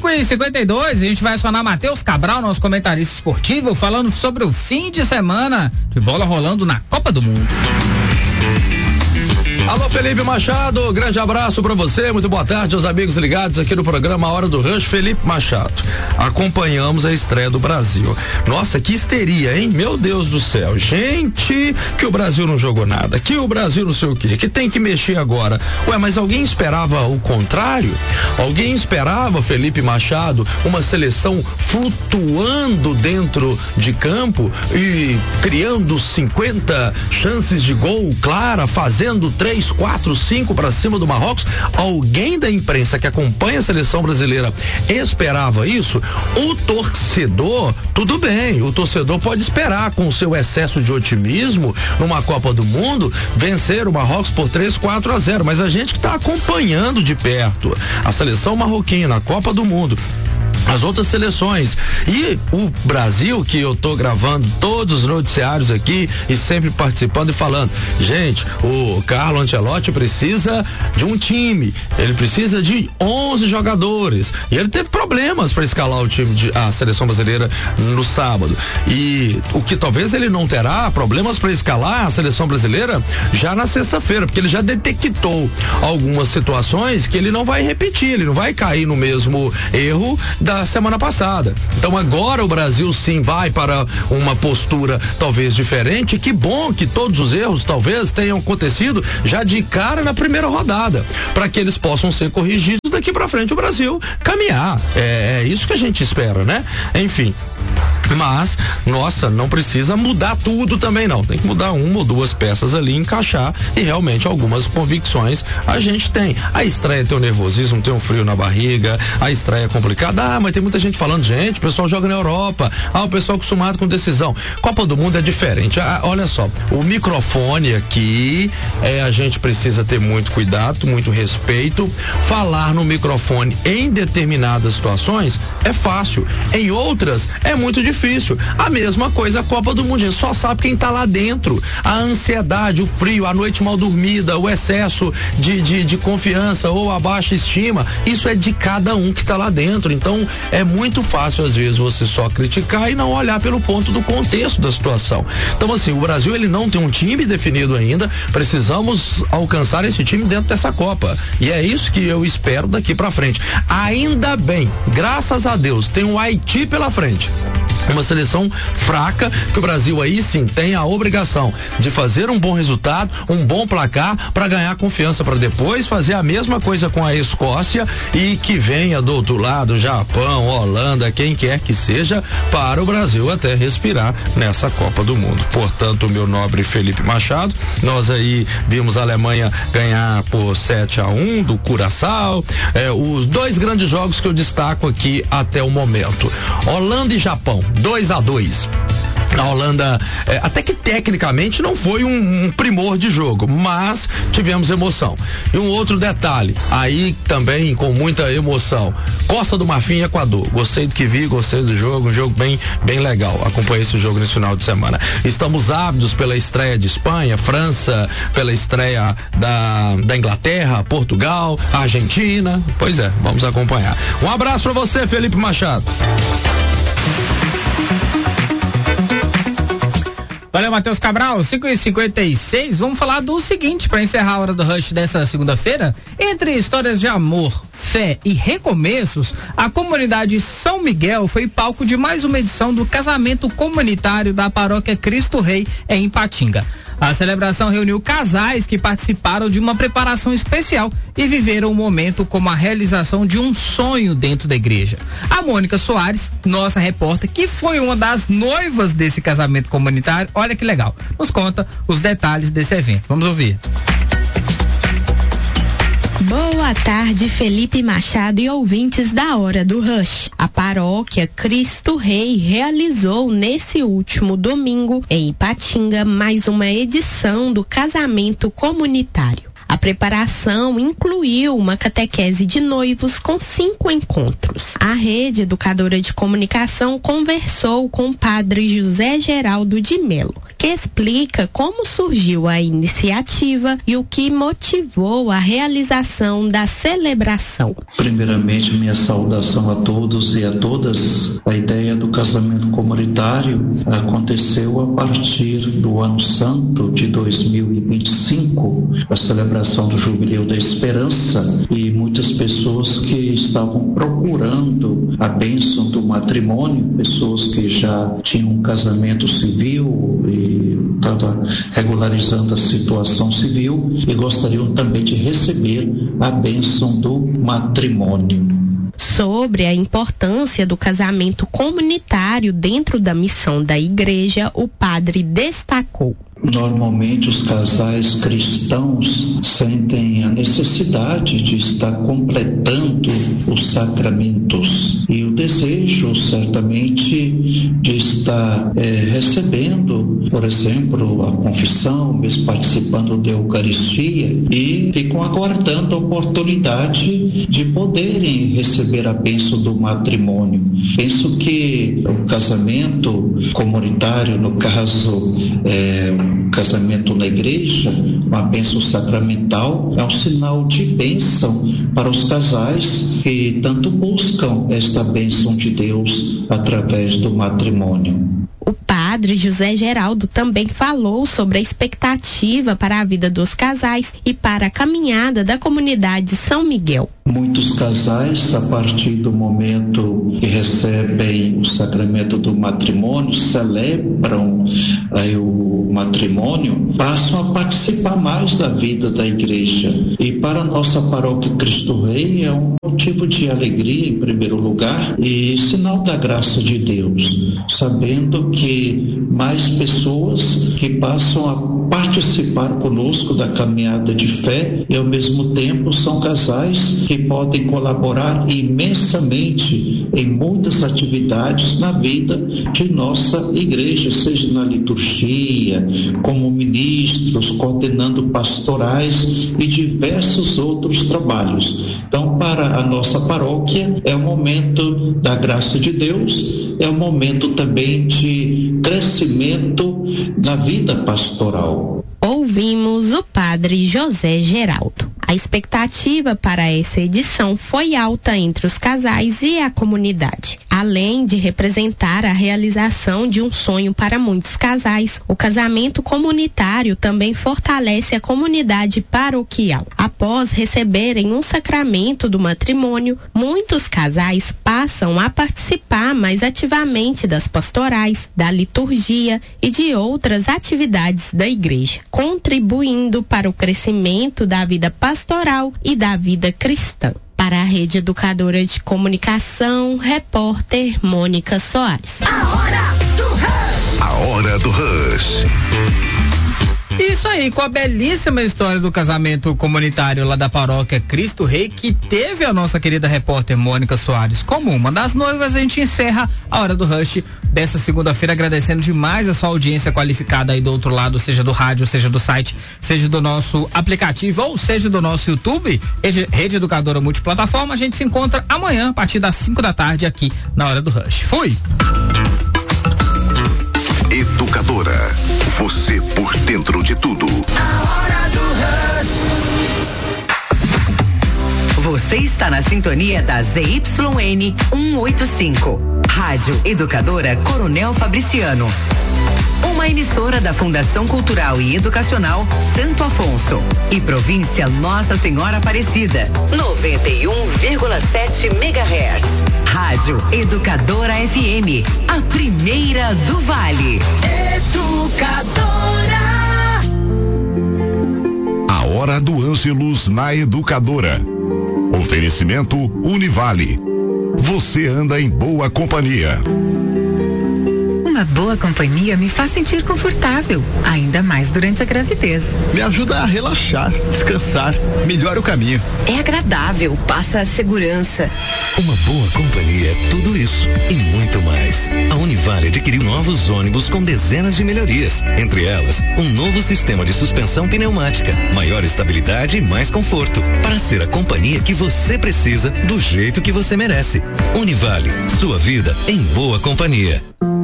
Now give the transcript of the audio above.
5h52, a gente vai acionar Matheus Cabral, nosso comentarista esportivo, falando sobre o fim de semana de bola rolando na Copa do Mundo. Alô, Felipe Machado, grande abraço pra você, muito boa tarde aos amigos ligados aqui no programa Hora do Rush. Felipe Machado, acompanhamos a estreia do Brasil. Nossa, que histeria, hein? Meu Deus do céu, gente, que o Brasil não jogou nada, que o Brasil não sei o quê, que tem que mexer agora. Ué, mas alguém esperava o contrário? Alguém esperava, Felipe Machado, uma seleção flutuando dentro de campo e criando 50 chances de gol clara, fazendo 3, 4, 5 para cima do Marrocos? Alguém da imprensa que acompanha a seleção brasileira esperava isso? O torcedor, tudo bem, o torcedor pode esperar, com o seu excesso de otimismo numa Copa do Mundo, vencer o Marrocos por 3-4-0, mas a gente que está acompanhando de perto a seleção marroquina na Copa do Mundo, as outras seleções e o Brasil, que eu tô gravando todos os noticiários aqui e sempre participando e falando, gente, o Carlo Ancelotti precisa de um time, ele precisa de 11 jogadores e ele teve problemas para escalar o time a seleção brasileira no sábado, e o que talvez ele não terá problemas para escalar a seleção brasileira já na sexta-feira, porque ele já detectou algumas situações que ele não vai repetir, ele não vai cair no mesmo erro da semana passada. Então agora o Brasil sim vai para uma postura talvez diferente. Que bom que todos os erros talvez tenham acontecido já de cara na primeira rodada, para que eles possam ser corrigidos daqui para frente, o Brasil caminhar. É isso que a gente espera, né? Enfim. Mas, nossa, não precisa mudar tudo também não, tem que mudar uma ou duas peças ali, encaixar, e realmente algumas convicções a gente tem. A estreia tem um nervosismo, tem um frio na barriga, a estreia é complicada, mas tem muita gente falando, gente, o pessoal joga na Europa, o pessoal acostumado com decisão. Copa do Mundo é diferente, olha só, o microfone aqui, a gente precisa ter muito cuidado, muito respeito. Falar no microfone em determinadas situações é fácil, em outras é muito difícil. A mesma coisa a Copa do Mundo, a gente só sabe quem tá lá dentro. A ansiedade, o frio, a noite mal dormida, o excesso de confiança ou a baixa estima, isso é de cada um que tá lá dentro. Então é muito fácil às vezes você só criticar e não olhar pelo ponto do contexto da situação. Então assim, o Brasil ele não tem um time definido ainda, precisamos alcançar esse time dentro dessa Copa, e é isso que eu espero daqui pra frente. Ainda bem, graças a Deus, tem o Haiti pela frente, uma seleção fraca, que o Brasil aí sim tem a obrigação de fazer um bom resultado, um bom placar, para ganhar confiança, para depois fazer a mesma coisa com a Escócia, e que venha do outro lado Japão, Holanda, quem quer que seja, para o Brasil até respirar nessa Copa do Mundo. Portanto, meu nobre Felipe Machado, nós aí vimos a Alemanha ganhar por 7-1 do Curaçao, os dois grandes jogos que eu destaco aqui até o momento: Holanda e Japão, 2-2. A Holanda, até que tecnicamente não foi um primor de jogo, mas tivemos emoção. E um outro detalhe, aí também com muita emoção: Costa do Marfim e Equador. Gostei do que vi, gostei do jogo, um jogo bem legal. Acompanhei esse jogo nesse final de semana. Estamos ávidos pela estreia de Espanha, França, pela estreia da Inglaterra, Portugal, Argentina. Pois é, vamos acompanhar. Um abraço pra você, Felipe Machado. Valeu, Matheus Cabral. 5h56, vamos falar do seguinte, para encerrar a Hora do Rush dessa segunda-feira. Entre histórias de amor, fé e recomeços, a comunidade São Miguel foi palco de mais uma edição do casamento comunitário da paróquia Cristo Rei em Ipatinga. A celebração reuniu casais que participaram de uma preparação especial e viveram o momento como a realização de um sonho dentro da igreja. A Mônica Soares, nossa repórter, que foi uma das noivas desse casamento comunitário, olha que legal, nos conta os detalhes desse evento. Vamos ouvir. Boa tarde, Felipe Machado e ouvintes da Hora do Rush. A paróquia Cristo Rei realizou nesse último domingo, em Ipatinga, mais uma edição do casamento comunitário. A preparação incluiu uma catequese de noivos com 5 encontros. A rede educadora de comunicação conversou com o padre José Geraldo de Melo, que explica como surgiu a iniciativa e o que motivou a realização da celebração. Primeiramente, minha saudação a todos e a todas. A ideia do casamento comunitário aconteceu a partir do Ano Santo de 2025, a celebração do Jubileu da Esperança, e muitas pessoas que estavam procurando a bênção do matrimônio, pessoas que já tinham um casamento civil e estavam regularizando a situação civil e gostariam também de receber a bênção do matrimônio. Sobre a importância do casamento comunitário dentro da missão da igreja, o padre destacou. Normalmente os casais cristãos sentem a necessidade de estar completando os sacramentos e o desejo certamente de estar recebendo, por exemplo, a confissão, mesmo participando da Eucaristia, e ficam aguardando a oportunidade de poderem receber a bênção do matrimônio. Penso que o casamento comunitário, no caso o casamento na igreja, com a bênção sacramental, é um sinal de bênção para os casais que tanto buscam esta bênção de Deus através do matrimônio. O padre José Geraldo também falou sobre a expectativa para a vida dos casais e para a caminhada da comunidade São Miguel. Muitos casais, a partir do momento que recebem o sacramento do matrimônio, celebram o matrimônio, passam a participar mais da vida da igreja. E para a nossa paróquia Cristo Rei é um motivo de alegria, em primeiro lugar, e sinal da graça de Deus, sabendo que mais pessoas que passam a participar conosco da caminhada de fé e ao mesmo tempo são casais que podem colaborar imensamente em muitas atividades na vida de nossa igreja, seja na liturgia, como ministros, coordenando pastorais e diversos outros trabalhos. Então, para a nossa paróquia, é o momento da graça de Deus, é o momento também de crescimento na vida pastoral. Ouvimos o padre José Geraldo. A expectativa para essa edição foi alta entre os casais e a comunidade. Além de representar a realização de um sonho para muitos casais, o casamento comunitário também fortalece a comunidade paroquial. Após receberem um sacramento do matrimônio, muitos casais passam a participar mais ativamente das pastorais, da liturgia e de outras atividades da igreja, contribuindo para o crescimento da vida pastoral e da vida cristã. Para a Rede Educadora de Comunicação, repórter Mônica Soares. A Hora do Rush. A Hora do Rush. Isso aí, com a belíssima história do casamento comunitário lá da paróquia Cristo Rei, que teve a nossa querida repórter Mônica Soares como uma das noivas, a gente encerra a Hora do Rush dessa segunda-feira, agradecendo demais a sua audiência qualificada aí do outro lado, seja do rádio, seja do site, seja do nosso aplicativo ou seja do nosso YouTube, Rede Educadora Multiplataforma. A gente se encontra amanhã a partir das 5 da tarde aqui na Hora do Rush. Fui! Educadora, você por dentro de tudo. A Hora do Rush. Você está na sintonia da ZYN 185. Rádio Educadora Coronel Fabriciano. Uma emissora da Fundação Cultural e Educacional Santo Afonso e província Nossa Senhora Aparecida. 91,7 MHz. Rádio Educadora FM. A primeira do Vale. Educadora. A Hora do Ângelus na Educadora. Oferecimento Univale. Você anda em boa companhia. Uma boa companhia me faz sentir confortável, ainda mais durante a gravidez. Me ajuda a relaxar, descansar, melhora o caminho. É agradável, passa a segurança. Uma boa companhia é tudo isso e muito mais. A Univale adquiriu novos ônibus com dezenas de melhorias, entre elas um novo sistema de suspensão pneumática, maior estabilidade e mais conforto, para ser a companhia que você precisa do jeito que você merece. Univale, sua vida em boa companhia.